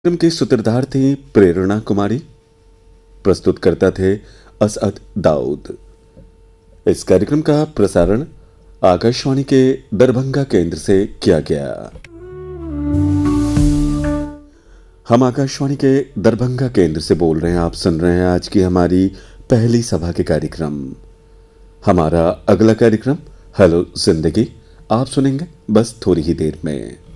कार्यक्रम के सूत्रधार थी प्रेरणा कुमारी। प्रस्तुत करता थे असअद दाऊद। इस कार्यक्रम का प्रसारण आकाशवाणी के दरभंगा केंद्र से किया गया। हम आकाशवाणी के दरभंगा केंद्र से बोल रहे हैं। आप सुन रहे हैं आज की हमारी पहली सभा के कार्यक्रम। हमारा अगला कार्यक्रम हेलो जिंदगी आप सुनेंगे बस थोड़ी ही देर में।